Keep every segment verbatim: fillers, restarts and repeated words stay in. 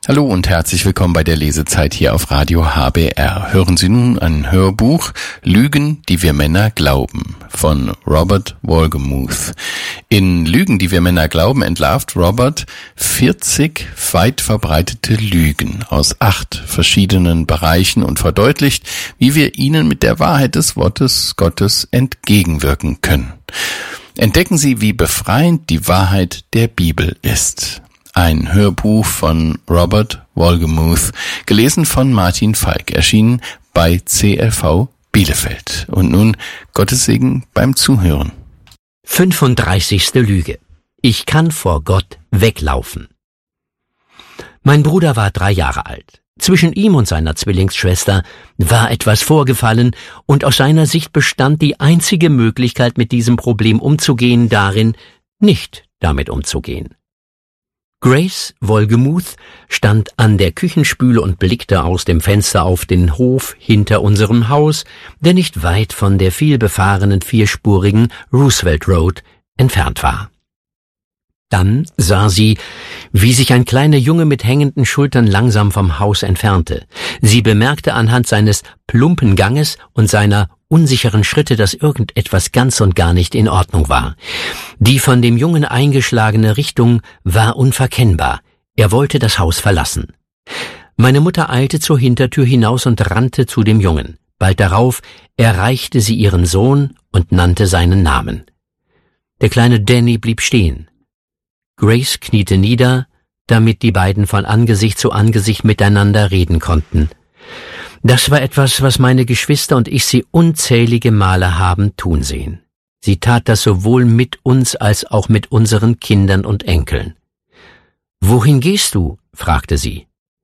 Hallo und herzlich willkommen bei der Lesezeit hier auf Radio H B R. Hören Sie nun ein Hörbuch Lügen, die wir Männer glauben von Robert Wohlgemuth. In Lügen, die wir Männer glauben, entlarvt Robert vierzig weit verbreitete Lügen aus acht verschiedenen Bereichen und verdeutlicht, wie wir ihnen mit der Wahrheit des Wortes Gottes entgegenwirken können. Entdecken Sie, wie befreiend die Wahrheit der Bibel ist. Ein Hörbuch von Robert Wohlgemuth, gelesen von Martin Falk, erschienen bei C L V Bielefeld. Und nun Gottes Segen beim Zuhören. fünfunddreißigste Lüge. Ich kann vor Gott weglaufen. Mein Bruder war drei Jahre alt. Zwischen ihm und seiner Zwillingsschwester war etwas vorgefallen, und aus seiner Sicht bestand die einzige Möglichkeit, mit diesem Problem umzugehen, darin, nicht damit umzugehen. Grace Wohlgemuth stand an der Küchenspüle und blickte aus dem Fenster auf den Hof hinter unserem Haus, der nicht weit von der vielbefahrenen vierspurigen Roosevelt Road entfernt war. Dann sah sie, wie sich ein kleiner Junge mit hängenden Schultern langsam vom Haus entfernte. Sie bemerkte anhand seines plumpen Ganges und seiner unsicheren Schritte, dass irgendetwas ganz und gar nicht in Ordnung war. Die von dem Jungen eingeschlagene Richtung war unverkennbar. Er wollte das Haus verlassen. Meine Mutter eilte zur Hintertür hinaus und rannte zu dem Jungen. Bald darauf erreichte sie ihren Sohn und nannte seinen Namen. Der kleine Danny blieb stehen. Grace kniete nieder, damit die beiden von Angesicht zu Angesicht miteinander reden konnten. Das war etwas, was meine Geschwister und ich sie unzählige Male haben tun sehen. Sie tat das sowohl mit uns als auch mit unseren Kindern und Enkeln. »Wohin gehst du?« fragte sie.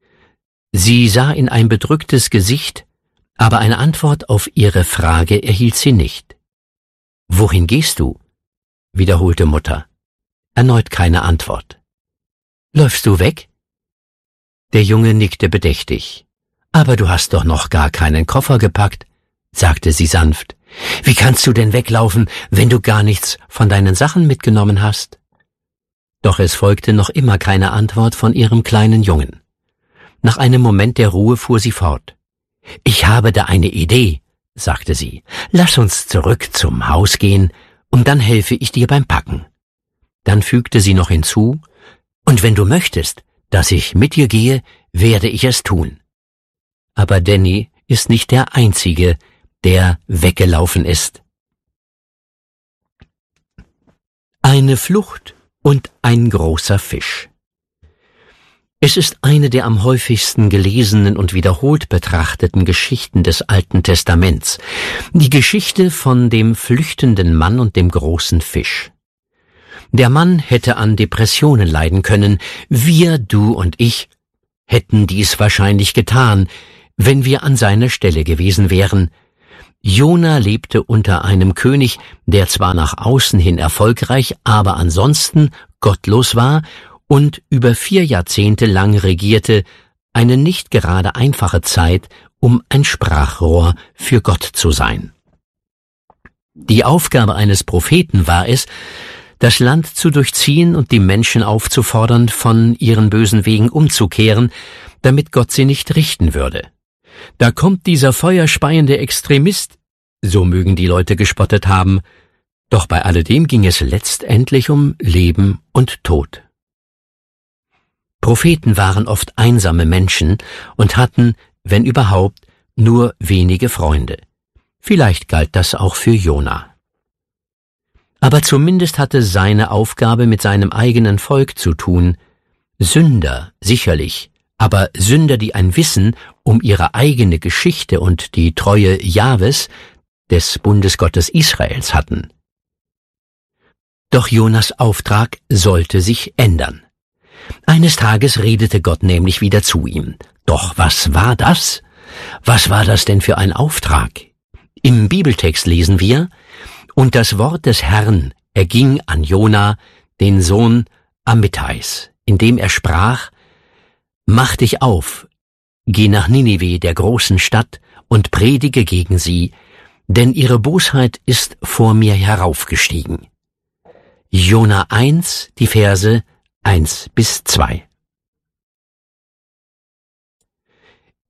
Sie sah in ein bedrücktes Gesicht, aber eine Antwort auf ihre Frage erhielt sie nicht. »Wohin gehst du?« wiederholte Mutter. Erneut keine Antwort. »Läufst du weg?« Der Junge nickte bedächtig. »Aber du hast doch noch gar keinen Koffer gepackt«, sagte sie sanft. »Wie kannst du denn weglaufen, wenn du gar nichts von deinen Sachen mitgenommen hast?« Doch es folgte noch immer keine Antwort von ihrem kleinen Jungen. Nach einem Moment der Ruhe fuhr sie fort. »Ich habe da eine Idee«, sagte sie. »Lass uns zurück zum Haus gehen, und dann helfe ich dir beim Packen.« Dann fügte sie noch hinzu, »Und wenn du möchtest, dass ich mit dir gehe, werde ich es tun.« Aber Danny ist nicht der Einzige, der weggelaufen ist. Eine Flucht und ein großer Fisch. Es ist eine der am häufigsten gelesenen und wiederholt betrachteten Geschichten des Alten Testaments, die Geschichte von dem flüchtenden Mann und dem großen Fisch. Der Mann hätte an Depressionen leiden können, wir, du und ich, hätten dies wahrscheinlich getan, wenn wir an seiner Stelle gewesen wären. Jona lebte unter einem König, der zwar nach außen hin erfolgreich, aber ansonsten gottlos war und über vier Jahrzehnte lang regierte, eine nicht gerade einfache Zeit, um ein Sprachrohr für Gott zu sein. Die Aufgabe eines Propheten war es, das Land zu durchziehen und die Menschen aufzufordern, von ihren bösen Wegen umzukehren, damit Gott sie nicht richten würde. Da kommt dieser feuerspeiende Extremist, so mögen die Leute gespottet haben, doch bei alledem ging es letztendlich um Leben und Tod. Propheten waren oft einsame Menschen und hatten, wenn überhaupt, nur wenige Freunde. Vielleicht galt das auch für Jona. Aber zumindest hatte seine Aufgabe mit seinem eigenen Volk zu tun. Sünder, sicherlich, aber Sünder, die ein Wissen um ihre eigene Geschichte und die Treue Jahwes, des Bundesgottes Israels, hatten. Doch Jonas Auftrag sollte sich ändern. Eines Tages redete Gott nämlich wieder zu ihm. Doch was war das? Was war das denn für ein Auftrag? Im Bibeltext lesen wir: Und das Wort des Herrn erging an Jona, den Sohn Amittais, indem er sprach: Mach dich auf, geh nach Ninive, der großen Stadt, und predige gegen sie, denn ihre Bosheit ist vor mir heraufgestiegen. Jona eins, die Verse eins bis zwei.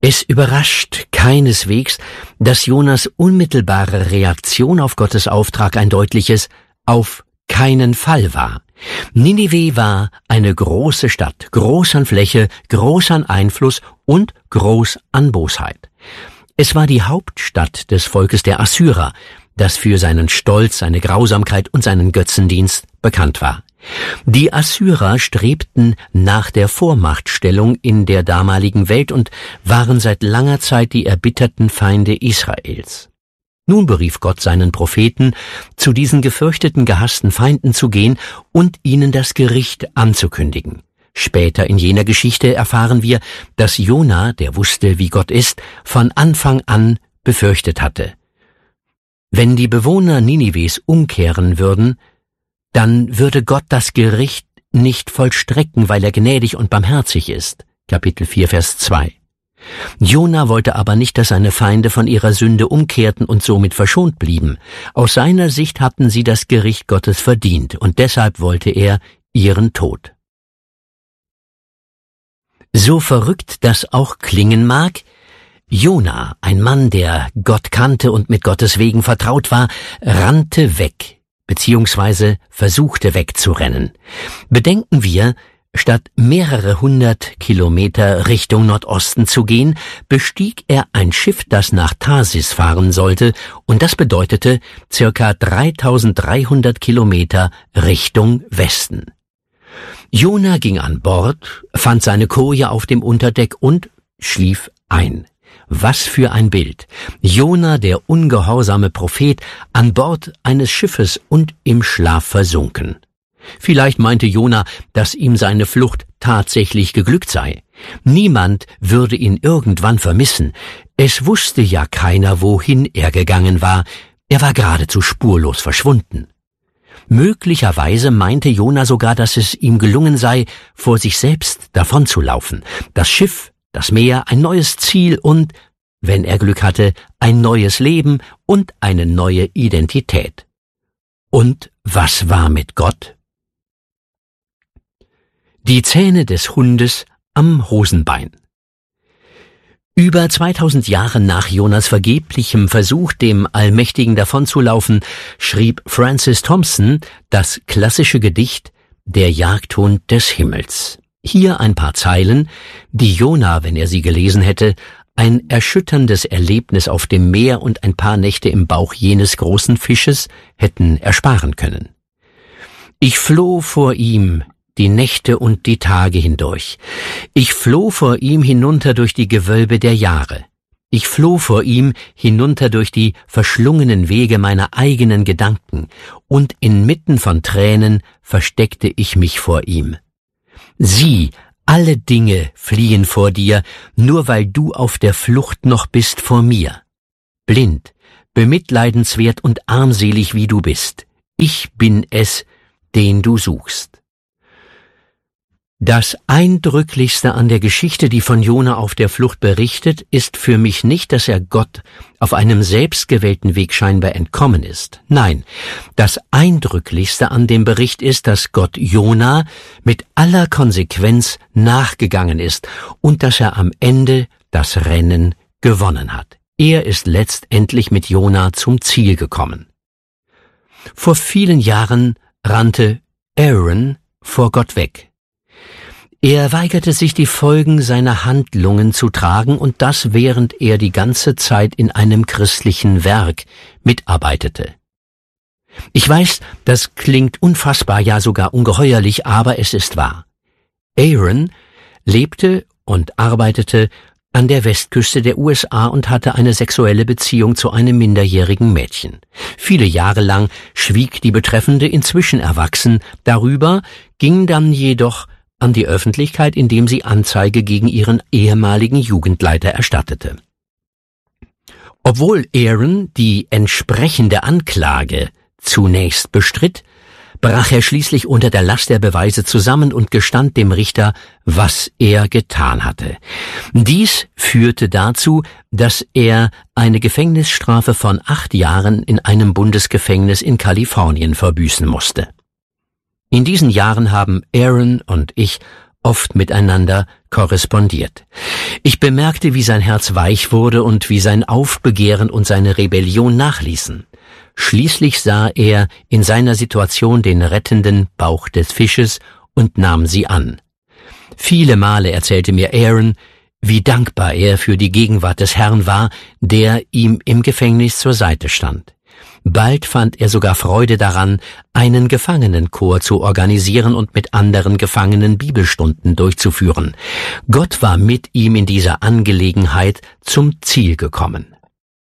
Es überrascht keineswegs, dass Jonas unmittelbare Reaktion auf Gottes Auftrag ein deutliches »Auf keinen Fall« war. Ninive war eine große Stadt, groß an Fläche, groß an Einfluss und groß an Bosheit. Es war die Hauptstadt des Volkes der Assyrer, das für seinen Stolz, seine Grausamkeit und seinen Götzendienst bekannt war. Die Assyrer strebten nach der Vormachtstellung in der damaligen Welt und waren seit langer Zeit die erbitterten Feinde Israels. Nun berief Gott seinen Propheten, zu diesen gefürchteten, gehassten Feinden zu gehen und ihnen das Gericht anzukündigen. Später in jener Geschichte erfahren wir, dass Jona, der wusste, wie Gott ist, von Anfang an befürchtet hatte: Wenn die Bewohner Ninives umkehren würden, dann würde Gott das Gericht nicht vollstrecken, weil er gnädig und barmherzig ist. Kapitel vier, Vers zwei. Jona wollte aber nicht, dass seine Feinde von ihrer Sünde umkehrten und somit verschont blieben. Aus seiner Sicht hatten sie das Gericht Gottes verdient, und deshalb wollte er ihren Tod. So verrückt das auch klingen mag, Jona, ein Mann, der Gott kannte und mit Gottes Wegen vertraut war, rannte weg, beziehungsweise versuchte wegzurennen. Bedenken wir, statt mehrere hundert Kilometer Richtung Nordosten zu gehen, bestieg er ein Schiff, das nach Tarsis fahren sollte, und das bedeutete circa dreitausenddreihundert Kilometer Richtung Westen. Jona ging an Bord, fand seine Koje auf dem Unterdeck und schlief ein. Was für ein Bild! Jona, der ungehorsame Prophet, an Bord eines Schiffes und im Schlaf versunken. Vielleicht meinte Jona, dass ihm seine Flucht tatsächlich geglückt sei. Niemand würde ihn irgendwann vermissen. Es wusste ja keiner, wohin er gegangen war. Er war geradezu spurlos verschwunden. Möglicherweise meinte Jona sogar, dass es ihm gelungen sei, vor sich selbst davonzulaufen. Das Schiff, das Meer, ein neues Ziel und, wenn er Glück hatte, ein neues Leben und eine neue Identität. Und was war mit Gott? Die Zähne des Hundes am Hosenbein. Über zweitausend Jahre nach Jonas vergeblichem Versuch, dem Allmächtigen davonzulaufen, schrieb Francis Thompson das klassische Gedicht »Der Jagdhund des Himmels«. Hier ein paar Zeilen, die Jona, wenn er sie gelesen hätte, ein erschütterndes Erlebnis auf dem Meer und ein paar Nächte im Bauch jenes großen Fisches hätten ersparen können. Ich floh vor ihm die Nächte und die Tage hindurch. Ich floh vor ihm hinunter durch die Gewölbe der Jahre. Ich floh vor ihm hinunter durch die verschlungenen Wege meiner eigenen Gedanken, und inmitten von Tränen versteckte ich mich vor ihm. Sieh, alle Dinge fliehen vor dir, nur weil du auf der Flucht noch bist vor mir. Blind, bemitleidenswert und armselig wie du bist, ich bin es, den du suchst. Das Eindrücklichste an der Geschichte, die von Jona auf der Flucht berichtet, ist für mich nicht, dass er Gott auf einem selbstgewählten Weg scheinbar entkommen ist. Nein, das Eindrücklichste an dem Bericht ist, dass Gott Jona mit aller Konsequenz nachgegangen ist und dass er am Ende das Rennen gewonnen hat. Er ist letztendlich mit Jona zum Ziel gekommen. Vor vielen Jahren rannte Aaron vor Gott weg. Er weigerte sich, die Folgen seiner Handlungen zu tragen, und das, während er die ganze Zeit in einem christlichen Werk mitarbeitete. Ich weiß, das klingt unfassbar, ja sogar ungeheuerlich, aber es ist wahr. Aaron lebte und arbeitete an der Westküste der U S A und hatte eine sexuelle Beziehung zu einem minderjährigen Mädchen. Viele Jahre lang schwieg die Betreffende, inzwischen erwachsen, darüber, ging dann jedoch an die Öffentlichkeit, indem sie Anzeige gegen ihren ehemaligen Jugendleiter erstattete. Obwohl Aaron die entsprechende Anklage zunächst bestritt, brach er schließlich unter der Last der Beweise zusammen und gestand dem Richter, was er getan hatte. Dies führte dazu, dass er eine Gefängnisstrafe von acht Jahren in einem Bundesgefängnis in Kalifornien verbüßen musste. In diesen Jahren haben Aaron und ich oft miteinander korrespondiert. Ich bemerkte, wie sein Herz weich wurde und wie sein Aufbegehren und seine Rebellion nachließen. Schließlich sah er in seiner Situation den rettenden Bauch des Fisches und nahm sie an. Viele Male erzählte mir Aaron, wie dankbar er für die Gegenwart des Herrn war, der ihm im Gefängnis zur Seite stand. Bald fand er sogar Freude daran, einen Gefangenenchor zu organisieren und mit anderen Gefangenen Bibelstunden durchzuführen. Gott war mit ihm in dieser Angelegenheit zum Ziel gekommen.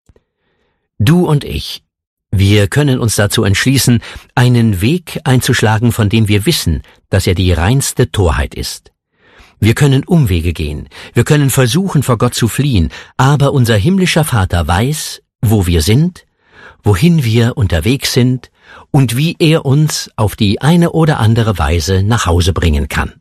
Du und ich, wir können uns dazu entschließen, einen Weg einzuschlagen, von dem wir wissen, dass er die reinste Torheit ist. Wir können Umwege gehen, wir können versuchen, vor Gott zu fliehen, aber unser himmlischer Vater weiß, wo wir sind, wohin wir unterwegs sind und wie er uns auf die eine oder andere Weise nach Hause bringen kann.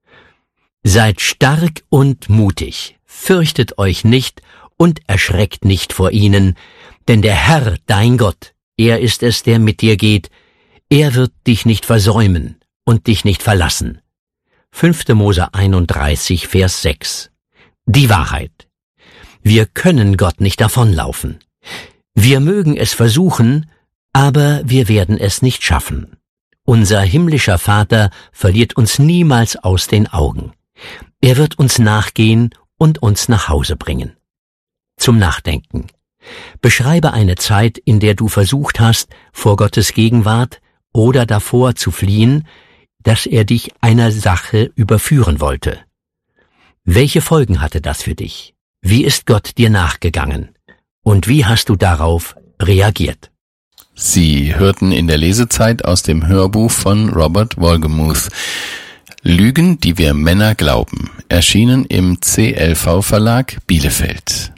Seid stark und mutig, fürchtet euch nicht und erschreckt nicht vor ihnen, denn der Herr, dein Gott, er ist es, der mit dir geht, er wird dich nicht versäumen und dich nicht verlassen. fünfter Mose einunddreißig, Vers sechs. Die Wahrheit. Wir können Gott nicht davonlaufen. Wir mögen es versuchen, aber wir werden es nicht schaffen. Unser himmlischer Vater verliert uns niemals aus den Augen. Er wird uns nachgehen und uns nach Hause bringen. Zum Nachdenken. Beschreibe eine Zeit, in der du versucht hast, vor Gottes Gegenwart oder davor zu fliehen, dass er dich einer Sache überführen wollte. Welche Folgen hatte das für dich? Wie ist Gott dir nachgegangen? Und wie hast du darauf reagiert? Sie hörten in der Lesezeit aus dem Hörbuch von Robert Wohlgemuth Lügen, die wir Männer glauben, erschienen im C L V Verlag Bielefeld.